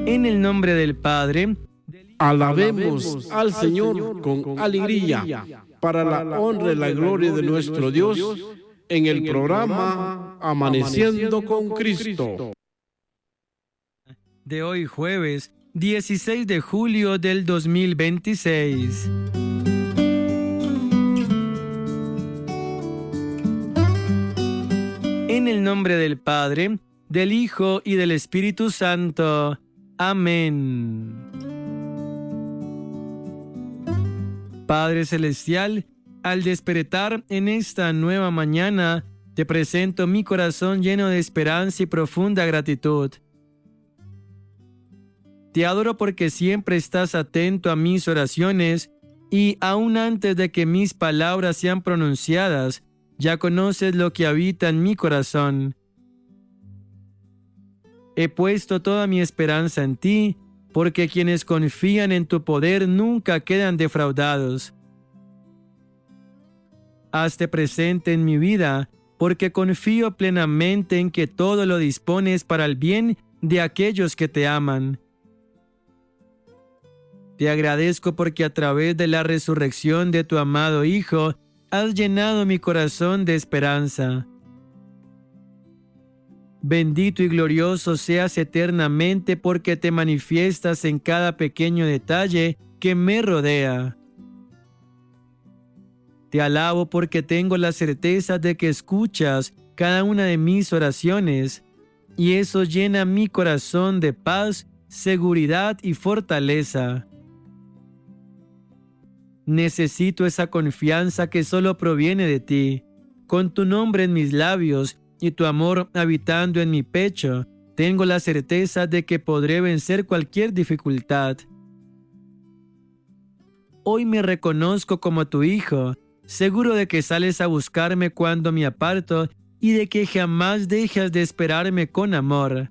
En el nombre del Padre, Alabemos al Señor con alegría, para la honra y la gloria de nuestro Dios, en el programa Amaneciendo con Cristo. de hoy jueves 16 de julio del 2026. En el nombre del Padre, del Hijo y del Espíritu Santo. Amén. Padre Celestial, al despertar en esta nueva mañana, te presento mi corazón lleno de esperanza y profunda gratitud. Te adoro porque siempre estás atento a mis oraciones y aún antes de que mis palabras sean pronunciadas, ya conoces lo que habita en mi corazón. He puesto toda mi esperanza en ti, porque quienes confían en tu poder nunca quedan defraudados. Hazte presente en mi vida, porque confío plenamente en que todo lo dispones para el bien de aquellos que te aman. Te agradezco porque a través de la resurrección de tu amado Hijo, has llenado mi corazón de esperanza. Bendito y glorioso seas eternamente porque te manifiestas en cada pequeño detalle que me rodea. Te alabo porque tengo la certeza de que escuchas cada una de mis oraciones, y eso llena mi corazón de paz, seguridad y fortaleza. Necesito esa confianza que solo proviene de ti. Con tu nombre en mis labios y tu amor habitando en mi pecho, tengo la certeza de que podré vencer cualquier dificultad. Hoy me reconozco como tu hijo, seguro de que sales a buscarme cuando me aparto y de que jamás dejas de esperarme con amor.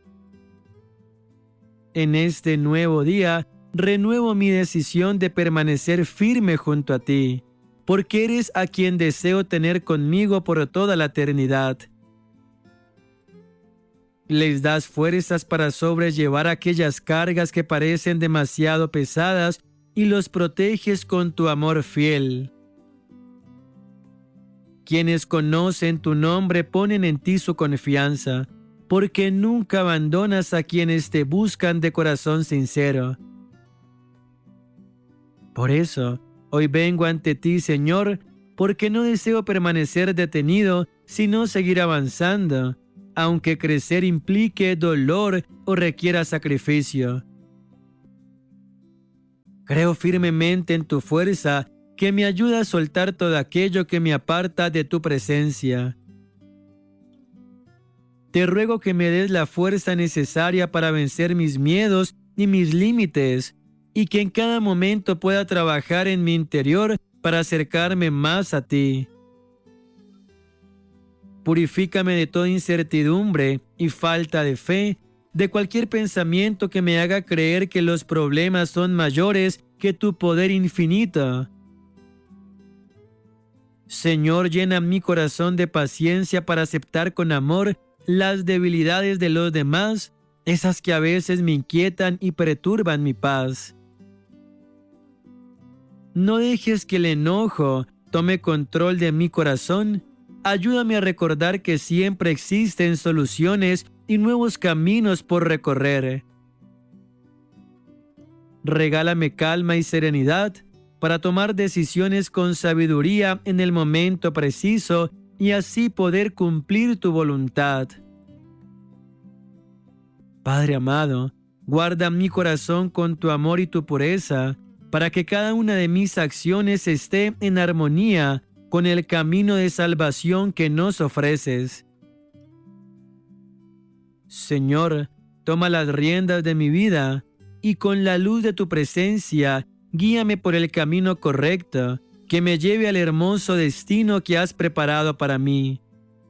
En este nuevo día, renuevo mi decisión de permanecer firme junto a ti, porque eres a quien deseo tener conmigo por toda la eternidad. Les das fuerzas para sobrellevar aquellas cargas que parecen demasiado pesadas y los proteges con tu amor fiel. Quienes conocen tu nombre ponen en ti su confianza, porque nunca abandonas a quienes te buscan de corazón sincero. Por eso, hoy vengo ante ti, Señor, porque no deseo permanecer detenido, sino seguir avanzando, aunque crecer implique dolor o requiera sacrificio. Creo firmemente en tu fuerza, que me ayuda a soltar todo aquello que me aparta de tu presencia. Te ruego que me des la fuerza necesaria para vencer mis miedos y mis límites, y que en cada momento pueda trabajar en mi interior para acercarme más a ti. Purifícame de toda incertidumbre y falta de fe, de cualquier pensamiento que me haga creer que los problemas son mayores que tu poder infinito. Señor, llena mi corazón de paciencia para aceptar con amor las debilidades de los demás, esas que a veces me inquietan y perturban mi paz. No dejes que el enojo tome control de mi corazón. Ayúdame a recordar que siempre existen soluciones y nuevos caminos por recorrer. Regálame calma y serenidad para tomar decisiones con sabiduría en el momento preciso y así poder cumplir tu voluntad. Padre amado, guarda mi corazón con tu amor y tu pureza, para que cada una de mis acciones esté en armonía con el camino de salvación que nos ofreces. Señor, toma las riendas de mi vida y con la luz de tu presencia, guíame por el camino correcto, que me lleve al hermoso destino que has preparado para mí.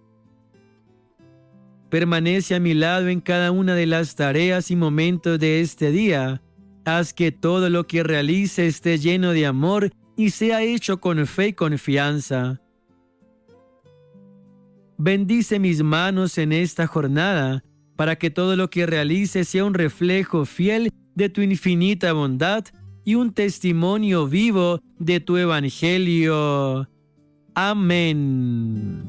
Permanece a mi lado en cada una de las tareas y momentos de este día. Haz que todo lo que realice esté lleno de amor y sea hecho con fe y confianza. Bendice mis manos en esta jornada, para que todo lo que realice sea un reflejo fiel de tu infinita bondad y un testimonio vivo de tu evangelio. Amén.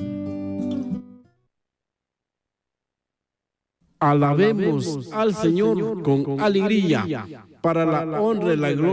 Alabemos al Señor con alegría, para la honra y la gloria